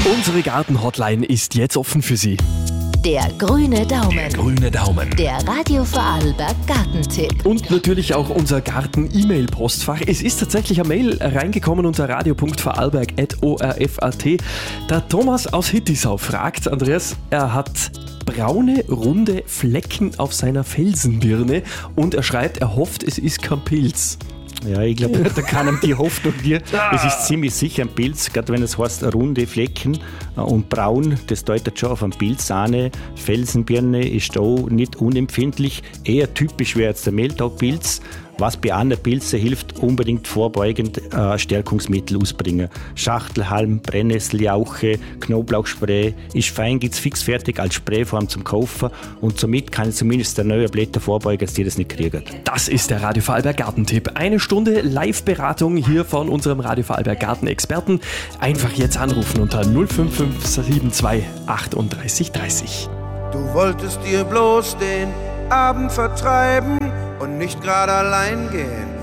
Unsere Garten-Hotline ist jetzt offen für Sie. Der grüne Daumen. Der grüne Daumen. Der Radio Vorarlberg Gartentipp. Und natürlich auch unser Garten-E-Mail-Postfach. Es ist tatsächlich eine Mail reingekommen unter radio.vorarlberg@orf.at. Der Thomas aus Hittisau fragt, Andreas, er hat braune, runde Flecken auf seiner Felsenbirne und er schreibt, er hofft, es ist kein Pilz. Ja, ich glaube, da kann ihm die Hoffnung dir. Es ist ziemlich sicher ein Pilz, gerade wenn es heißt runde Flecken und braun, das deutet schon auf einen Pilz an. Felsenbirne ist da nicht unempfindlich, eher typisch wäre jetzt der Mehltagpilz. Was bei anderen Pilzen hilft, unbedingt vorbeugend Stärkungsmittel ausbringen. Schachtelhalm, Brennnesseljauche, Knoblauchspray ist fein, gibt es fixfertig als Sprayform zum Kaufen und somit kann zumindest der neue Blätter vorbeugen, dass die das nicht kriegen. Das ist der Radio Vorarlberg Gartentipp. 1 Stunde Live-Beratung hier von unserem Radio Vorarlberg Garten-Experten. Einfach jetzt anrufen unter 05572 38 30. Du wolltest dir bloß den Abend vertreiben und nicht gerade allein gehen.